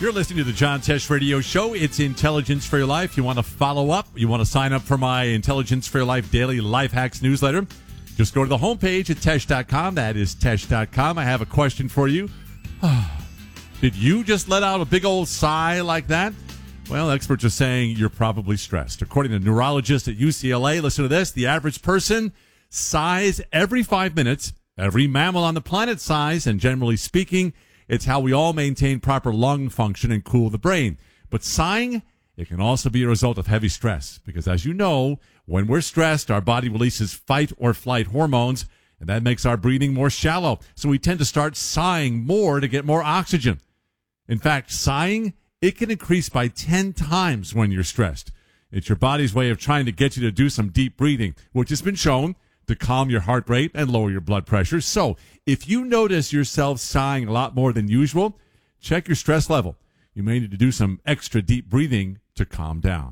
You're listening to the John Tesh Radio Show. It's Intelligence for Your Life. You want to follow up? You want to sign up for my Intelligence for Your Life daily life hacks newsletter? Just go to the homepage at Tesh.com. That is Tesh.com. I have a question for you. Did you just let out a big old sigh like that? Well, experts are saying you're probably stressed. According to neurologists at UCLA, listen to this, the average person sighs every 5 minutes. Every mammal on the planet sighs, and generally speaking, it's how we all maintain proper lung function and cool the brain. But sighing, it can also be a result of heavy stress, because as you know, when we're stressed, our body releases fight or flight hormones, and that makes our breathing more shallow. So we tend to start sighing more to get more oxygen. In fact, sighing, it can increase by 10 times when you're stressed. It's your body's way of trying to get you to do some deep breathing, which has been shown to calm your heart rate and lower your blood pressure. So if you notice yourself sighing a lot more than usual, check your stress level. You may need to do some extra deep breathing to calm down.